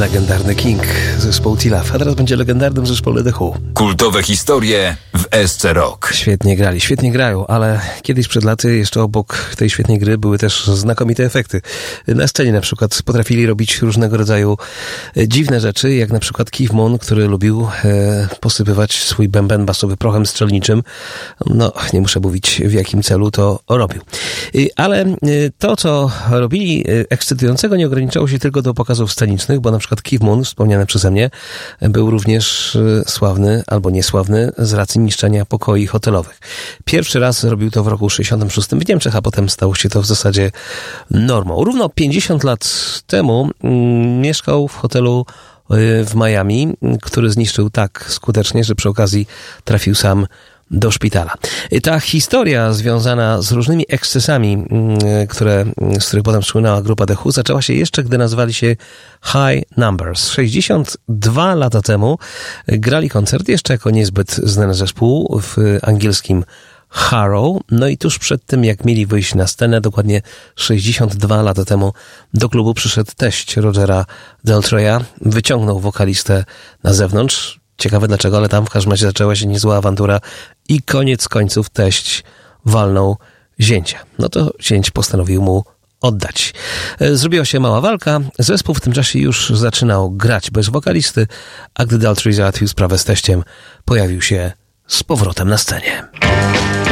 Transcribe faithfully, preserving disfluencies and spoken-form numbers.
Legendarny King, zespoł T-Love, a teraz będzie legendarnym zespole The Who. Kultowe historie w S C Rock. Świetnie grali, świetnie grają, ale kiedyś przed laty jeszcze obok tej świetnej gry były też znakomite efekty. Na scenie na przykład potrafili robić różnego rodzaju dziwne rzeczy, jak na przykład Keith Moon, który lubił e, posypywać swój bęben basowy prochem strzelniczym. No, nie muszę mówić w jakim celu to robił. Ale to, co robili ekscytującego, nie ograniczało się tylko do pokazów scenicznych, bo na przykład Keith Moon, wspomniany przeze mnie, był również sławny albo niesławny z racji niszczenia pokoi hotelowych. Pierwszy raz robił to w roku sześćdziesiątym szóstym w Niemczech, a potem stało się to w zasadzie normą. Równo pięćdziesiąt lat temu mm, mieszkał w hotelu w Miami, który zniszczył tak skutecznie, że przy okazji trafił sam do szpitala. Ta historia związana z różnymi ekscesami, które, z których potem słynęła grupa The Who, zaczęła się jeszcze, gdy nazywali się High Numbers. sześćdziesiąt dwa lata temu grali koncert jeszcze jako niezbyt znany zespół w angielskim Harrow. No i tuż przed tym, jak mieli wyjść na scenę, dokładnie sześćdziesiąt dwa lata temu, do klubu przyszedł teść Rogera Daltrey'a, wyciągnął wokalistę na zewnątrz. Ciekawe dlaczego, ale tam w każdym razie zaczęła się niezła awantura i koniec końców teść walnął zięcia. No to zięć postanowił mu oddać. Zrobiła się mała walka, zespół w tym czasie już zaczynał grać bez wokalisty, a gdy Daltrey załatwił sprawę z teściem, pojawił się z powrotem na scenie.